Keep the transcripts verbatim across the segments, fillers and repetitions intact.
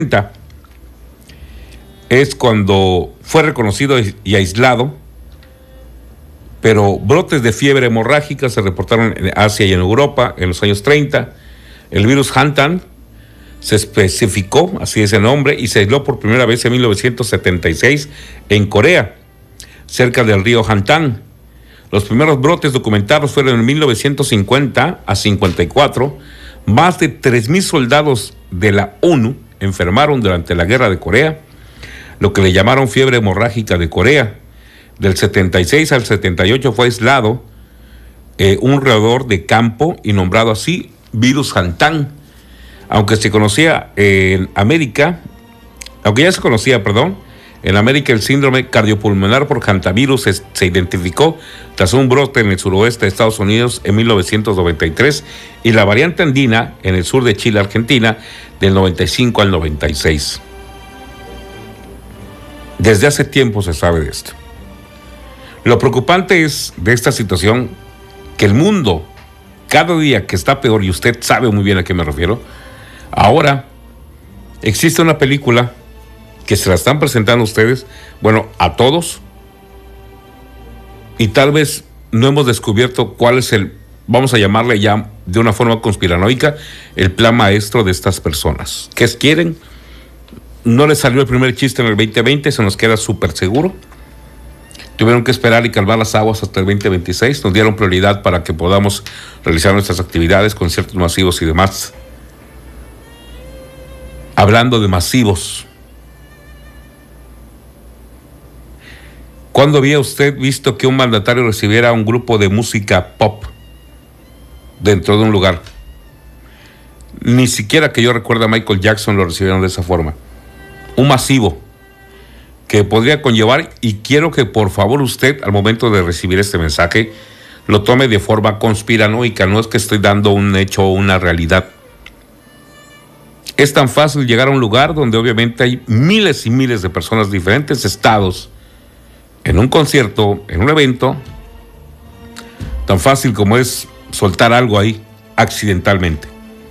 es cuando fue reconocido y aislado, pero brotes de fiebre hemorrágica se reportaron en Asia y en Europa en los años treinta. El virus Hantan se especificó, así es el nombre, y se aisló por primera vez en mil novecientos setenta y seis en Corea, cerca del río Hantan. Los primeros brotes documentados fueron en mil novecientos cincuenta a cincuenta y cuatro. Más de tres mil soldados de la ONU enfermaron durante la guerra de Corea, lo que le llamaron fiebre hemorrágica de Corea. Del setenta y seis al setenta y ocho fue aislado eh, un roedor de campo y nombrado así virus Hantan. Aunque se conocía en América, aunque ya se conocía, perdón, en América el síndrome cardiopulmonar por hantavirus se, se identificó tras un brote en el suroeste de Estados Unidos en mil novecientos noventa y tres y la variante andina en el sur de Chile, Argentina, del noventa y cinco al noventa y seis. Desde hace tiempo se sabe de esto. Lo preocupante es de esta situación que el mundo cada día que está peor, y usted sabe muy bien a qué me refiero. Ahora existe una película que se la están presentando ustedes, bueno, a todos, y tal vez no hemos descubierto cuál es el, vamos a llamarle ya de una forma conspiranoica, el plan maestro de estas personas. ¿Qué quieren? No les salió el primer chiste en el veinte veinte, se nos queda súper seguro. Tuvieron que esperar y calmar las aguas hasta el veinte veintiséis. Nos dieron prioridad para que podamos realizar nuestras actividades, conciertos masivos y demás. Hablando de masivos, ¿cuándo había usted visto que un mandatario recibiera un grupo de música pop dentro de un lugar? Ni siquiera que yo recuerde a Michael Jackson lo recibieron de esa forma. Un masivo que podría conllevar, y quiero que por favor usted al momento de recibir este mensaje lo tome de forma conspiranoica, no es que estoy dando un hecho o una realidad. Es tan fácil llegar a un lugar donde obviamente hay miles y miles de personas de diferentes estados en un concierto, en un evento, tan fácil como es soltar algo ahí accidentalmente.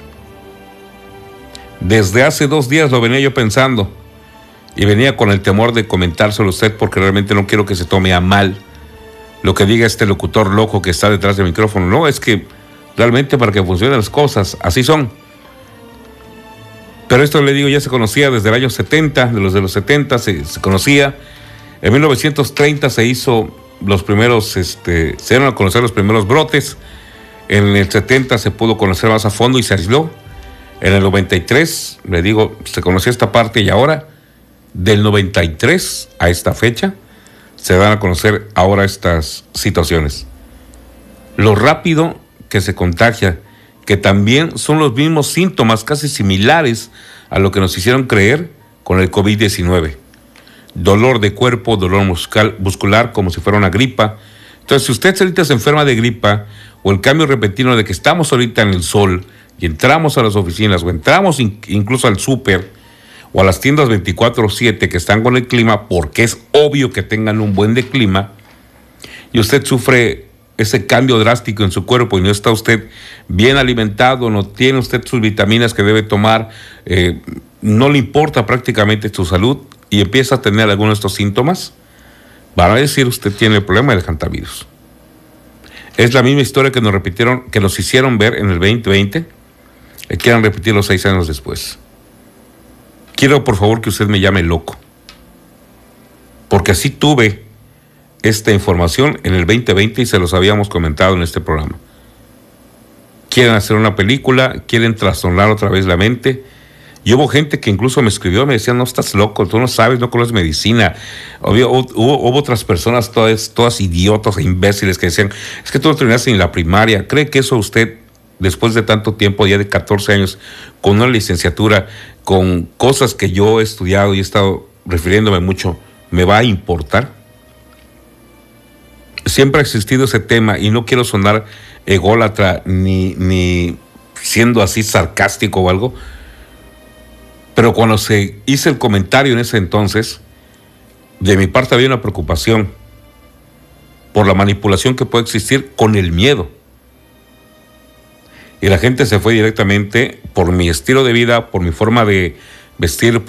Desde hace dos días lo venía yo pensando y venía con el temor de comentárselo a usted porque realmente no quiero que se tome a mal lo que diga este locutor loco que está detrás del micrófono. No, es que realmente para que funcionen las cosas, así son. Pero esto le digo, ya se conocía desde el año setenta, de los de los setenta se, se conocía. En mil novecientos treinta se hizo los primeros, este, se dieron a conocer los primeros brotes. En el setenta se pudo conocer más a fondo y se aisló. En el noventa y tres, le digo, se conoció esta parte, y ahora, del noventa y tres a esta fecha, se dan a conocer ahora estas situaciones. Lo rápido que se contagia, que también son los mismos síntomas casi similares a lo que nos hicieron creer con el COVID diecinueve. Dolor de cuerpo, dolor muscular, muscular como si fuera una gripa. Entonces, si usted ahorita se enferma de gripa, o el cambio repentino de que estamos ahorita en el sol y entramos a las oficinas o entramos in, incluso al súper o a las tiendas veinticuatro siete que están con el clima, porque es obvio que tengan un buen de clima, y usted sufre ese cambio drástico en su cuerpo y no está usted bien alimentado, no tiene usted sus vitaminas que debe tomar, eh, no le importa prácticamente su salud y empieza a tener algunos de estos síntomas, van a decir usted tiene el problema del hantavirus. Es la misma historia que nos repitieron, que nos hicieron ver en el veinte veinte, y quieran repetirlo seis años después. Quiero por favor que usted me llame loco, porque así tuve esta información en el veinte veinte y se los habíamos comentado en este programa. Quieren hacer una película, quieren trastornar otra vez la mente. Y hubo gente que incluso me escribió, me decía, no, estás loco, tú no sabes, no conoces medicina. Hubo, hubo, hubo otras personas, todas, todas idiotas e imbéciles, que decían, es que tú no terminaste ni la primaria. ¿Cree que eso usted, después de tanto tiempo, ya de catorce años, con una licenciatura, con cosas que yo he estudiado y he estado refiriéndome mucho, me va a importar? Siempre ha existido ese tema y no quiero sonar ególatra ni, ni siendo así sarcástico o algo, pero cuando se hizo el comentario en ese entonces, de mi parte había una preocupación por la manipulación que puede existir con el miedo. Y la gente se fue directamente por mi estilo de vida, por mi forma de, vestir